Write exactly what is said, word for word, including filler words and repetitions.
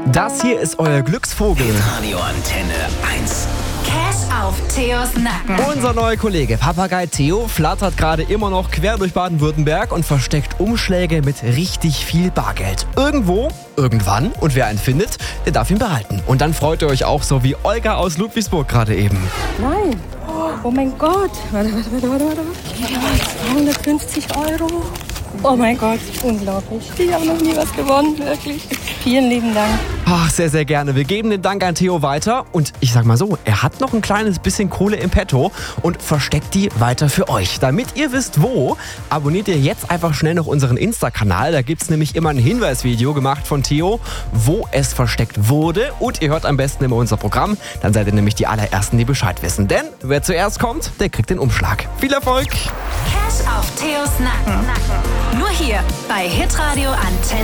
Das hier ist euer Glücksvogel. Radio Antenne eins. Cash auf Theos Nacken. Unser neuer Kollege Papagei Theo flattert gerade immer noch quer durch Baden-Württemberg und versteckt Umschläge mit richtig viel Bargeld. Irgendwo, irgendwann, und wer einen findet, der darf ihn behalten. Und dann freut ihr euch auch so wie Olga aus Ludwigsburg gerade eben. Nein. Oh mein Gott. Warte, warte, warte, warte, warte. zweihundertfünfzig Euro. Oh mein Gott, unglaublich. Ich habe noch nie was gewonnen, wirklich. Vielen lieben Dank. Ach, sehr, sehr gerne. Wir geben den Dank an Theo weiter. Und ich sag mal so, er hat noch ein kleines bisschen Kohle im Petto und versteckt die weiter für euch. Damit ihr wisst, wo, abonniert ihr jetzt einfach schnell noch unseren Insta-Kanal. Da gibt's nämlich immer ein Hinweisvideo gemacht von Theo, wo es versteckt wurde. Und ihr hört am besten immer unser Programm. Dann seid ihr nämlich die allerersten, die Bescheid wissen. Denn wer zuerst kommt, der kriegt den Umschlag. Viel Erfolg! Cash auf Theos Nacken. Nur hier bei Hitradio Antenne.